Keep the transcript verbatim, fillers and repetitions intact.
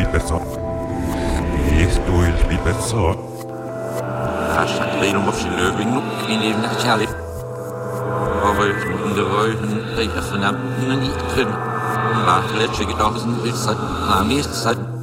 viel besser. Gehst du viel besser. Fast hat Reno auf die Löwen noch in dem Nachschale. Aber ich muss in der Röhren, die ich von einem nicht können. Und nach letzte Gedanken ist es am nächsten